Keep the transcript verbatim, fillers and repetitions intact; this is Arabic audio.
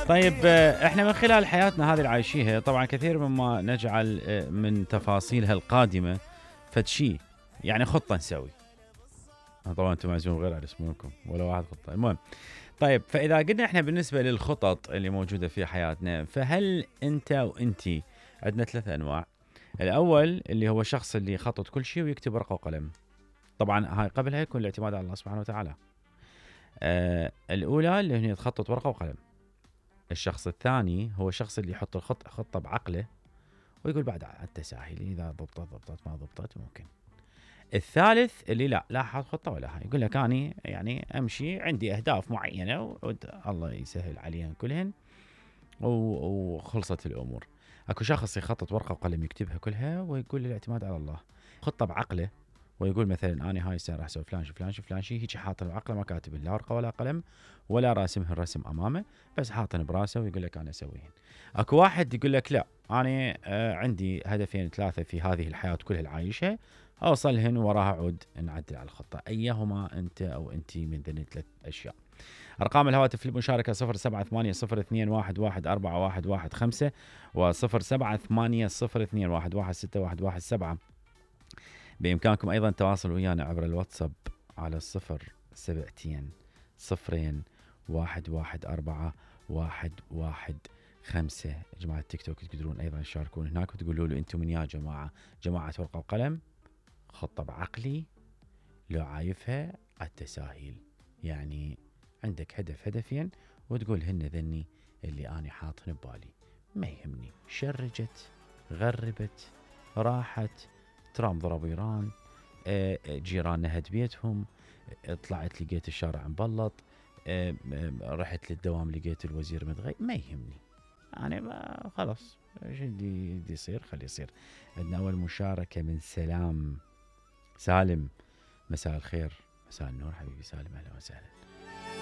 طيب آه، احنا من خلال حياتنا هذه اللي عايشيها طبعا كثير مما نجعل آه، من تفاصيلها القادمة فد شيء، يعني خطة نسوي. آه، طبعا انتم معزوم غير على اسمكم ولا واحد خطة. المهم، طيب فاذا قلنا احنا بالنسبة للخطط اللي موجودة في حياتنا، فهل انت وانتي عندنا ثلاث انواع. الاول اللي هو الشخص اللي يخطط كل شيء ويكتب ورقة وقلم. طبعا هاي قبلها يكون الاعتماد على الله سبحانه وتعالى. آه الاولى اللي هي تخطط ورقة وقلم. الشخص الثاني هو الشخص اللي يحط الخط خطة بعقله ويقول بعد على التساهل، إذا ضبطت ضبطت ما ضبطت ممكن. الثالث اللي لا لا حاط خطة ولا هاي، يقول لك أنا يعني أمشي عندي أهداف معينة والله يسهل عليهن كلهن وخلصت الأمور. أكو شخص يخطط ورقة وقلم يكتبها كلها ويقول الاعتماد على الله، خطة بعقله ويقول مثلا أنا هاي السنة راح أسوي فلان شي فلان شي فلان شي، هيك حاطن بعقله ما كاتب لا ورقة ولا قلم ولا راسمها الرسم أمامه، بس حاطن براسه ويقول لك أنا أسويهن. أكو واحد يقول لك لا أنا آه عندي هدفين ثلاثة في هذه الحياة كلها اللي عايشها أوصلهن وراها عود نعدل على الخطة. أيهما أنت أو أنتي من ذني ثلاث أشياء؟ أرقام الهواتف للمشاركة صفر سبعة ثمانية صفر اثنين واحد واحد أربعة واحد واحد خمسة وصفر سبعة ثمانية صفر اثنين واحد واحد ستة واحد واحد سبعة. بإمكانكم أيضا التواصل ويانا عبر الواتساب على الصفر سبعتين صفرين واحد واحد أربعة واحد واحد خمسة. جماعة تيك توك تقدرون أيضا تشاركون هناك وتقولوا له أنتم من يا جماعة جماعة ورقة وقلم، خطة بعقلي، لو عايفها التساهيل، يعني عندك هدف هدفين وتقول هن ذني اللي أنا حاطهن ببالي، ما يهمني شرجت غربت راحت ترام ضرب إيران، جيراننا هد بيتهم، طلعت لقيت الشارع مبلط، رحت للدوام لقيت الوزير متغير، ما يهمني أنا ما خلاص ايش اللي يصير خلي يصير. عندنا أول مشاركة من سلام. سالم مساء الخير. مساء النور حبيبي سالم، أهلا وسهلا.